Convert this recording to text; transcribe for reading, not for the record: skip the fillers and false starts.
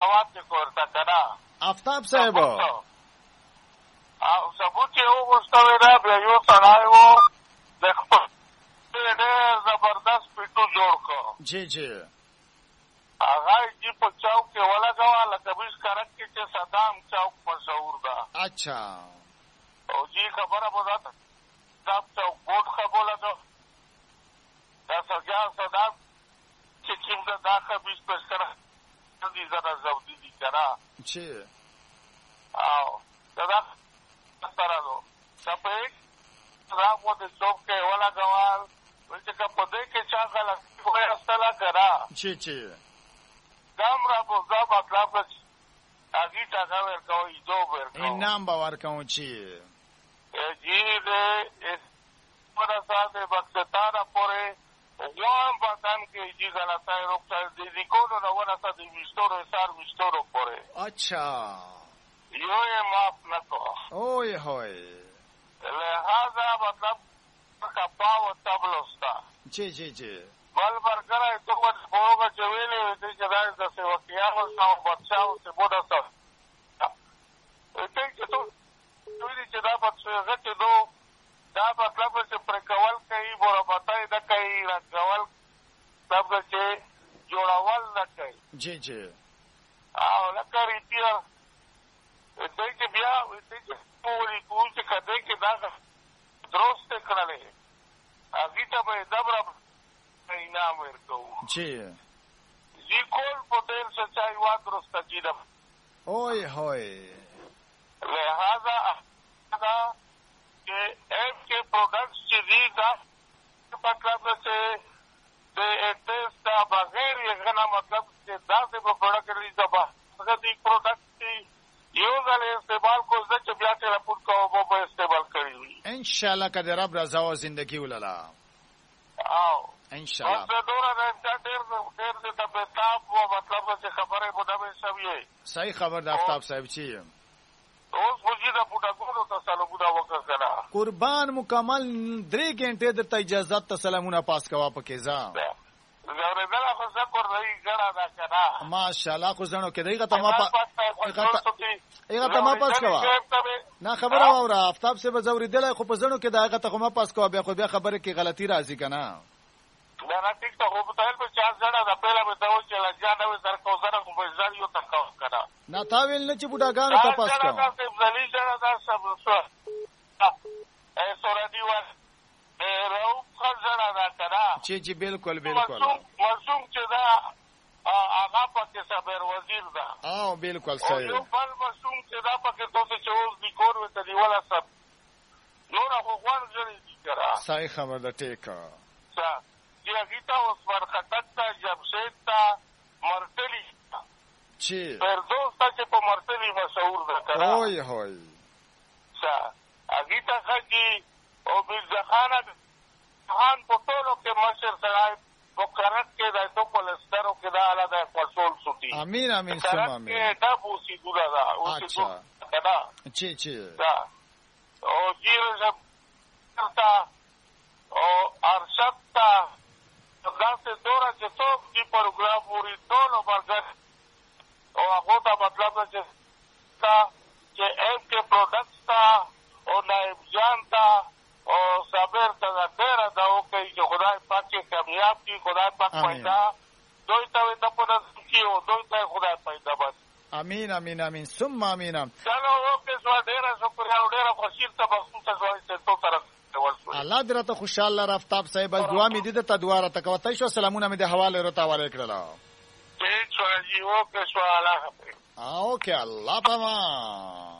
جواب کې کوړه کړه آفتاب صاحب او ثبوت یې وغوښتل دا بیا یو سړی و د خپل ډېر زبردست پیټو جوړ کړ جی جی هغه یې په چوک کې ولګاوه لکه بیس کرک کې چې صدام چوک مشهور ده اچھا او جی خبره به ده صدام چوک بورډ خبره ده دا سجا صدام چې څنګه دا خبيث په سره دي زړه زودي دي کرا جی او دا سره نو سپېک دا په دې چوک کې ولګاوه چې په دې کې چا غلط کوی اصله کرا جی جی دامرا په ځا مطلب اګی تا ورکوي دو ورکوي انعام باور کوم چی جی دې پر اساس بختاره پورې وان پاتان کې جی غلطه روکته دي کوو نو ورته دي وشتورو سار وشتورو پورې اچھا یو یې معاف نکو اوه هوی لہذا مطلب کا پاو تبلوستا جی جی جی بل برګره ته وګورئ چې ویلې دې چې دا د سیوکیانو څخه بچاو څه بوډا څه ته چې ته ویلې چې دا بچو چې دو دا مطلب چې پر کول کوي برابرای د کوي راکول سب چې جوړول نه کوي جی جی او لکه ریتیا دې چې بیا دې چې پوری کوم چې کده کې دا درست کړلې اګه ته به دبر انعام ورکو جی جی کول پټیل سچای وا درست کیده اوه هوی لہذا دا کہ ایپ کے پروڈکٹس کی دی دا مطلب سے دے ٹیسٹ دا بغیر یہ غنا مطلب کہ دا سے پروڈکٹ دی دا بغیر پروڈکٹ کی یو غلے استعمال کو زچ بیا کے رپورٹ کو وہ استعمال کری ہوئی انشاءاللہ قدر رب رضا و زندگی وللا آو انشاءاللہ اور دورہ رہتا دیر دے تاب وہ مطلب سے خبریں مدبے سب یہ صحیح خبر دا آفتاب صاحب چی اوس وجی دا پټا ګورو ته سلامونه وکړه قربان مکمل 3 غنټه د اجازه ته سلامونه پاس کوا پکې ځه زره دا خو څه کور دی ګړه دا کنه ماشاءالله خو زنو کې دغه ته ما پاس کوا نه خبره وره آفتاب سے بزوري دله خو په زنو کې دغه ته ما پاس کوا بیا خبره کې غلطی راځي کنه دا نه ټیک ته خو په تل په 4 ځړه د پیله به دا و چې لږه نو سر کو سره خو په ځړ یو تکو کنه نه تاویل نه چې بوډاګانو ته پاس کوا دا څه ځلی ځړه دا سب څه سورا دیوال راو خزړه دا کنه چې بالکل مرسوم چې دا هغه پکې صبر وزیر دا او بالکل صحیح یو بل مرسوم چې دا پکې توته چې اوس دی کور وته دی ولا سب نور هغه غوړ ځړي دي کرا صحیح خبر ده ټیکا څه چې هغه اوس ورخطت تا جمشید تا مرتلی چی پردوس تا چې په مرتلی مشهور ده کرا اوه هوی څه هغه ته خږي او بزخانه خان په ټولو کې مشر سره مقرر کې د تو کولسترو کې دا اعلی فصول سټي امين امين ثم امين کې دا بوسي ګورا دا او چې دا چی دا او جیل سب تا او ارشد تا دا څه دورا چې څوک دی پروګرام پوری ټولو برګر او هغه ته مطلب چې تا چې اپ کې پروډکټس تا او نائب جان تا او صبر ته ډېر دا او کوي چې خدای پاک کې کامیاب کی خدای پاک پیدا دوی ته د پوره کیو دوی ته خدای پیدا بس امين امين امين ثم امين چلو اوکے سو ډېر شکریہ ډېر خوشی ته بخښم تاسو ته طرف الله دې راته خوشاله رفتاب صاحب دعا مې دې ته دعا را تکوتای شو سلامونه مې د حواله را تاواله کړل ٹھیک شو جی اوکے سو الله اوکے الله پاما